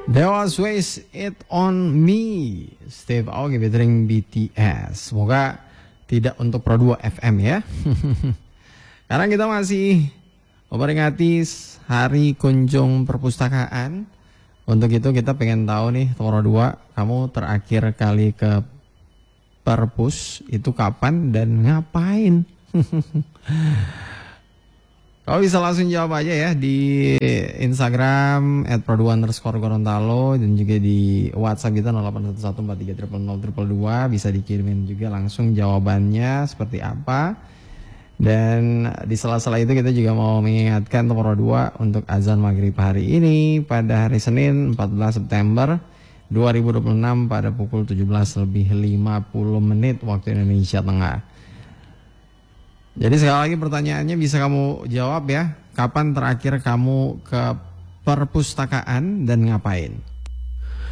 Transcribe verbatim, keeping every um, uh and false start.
That was Waste It On Me, Steve Aoki featuring B T S. Semoga tidak untuk Pro dua F M ya. Karena kita masih memperingati Hari Kunjung Perpustakaan. Untuk itu kita pengen tahu nih Pro dua, kamu terakhir kali ke perpus itu kapan dan ngapain? Kalau bisa langsung jawab aja ya di Instagram at pro dua underscore Gorontalo dan juga di WhatsApp kita nol delapan satu satu empat tiga nol nol nol dua. Bisa dikirimin juga langsung jawabannya seperti apa. Dan di sela-sela itu kita juga mau mengingatkan Pro dua untuk azan maghrib hari ini pada hari Senin empat belas September dua ribu dua puluh enam pada pukul tujuh belas lebih lima puluh menit waktu Indonesia Tengah. Jadi sekali lagi pertanyaannya bisa kamu jawab ya. Kapan terakhir kamu ke perpustakaan dan ngapain?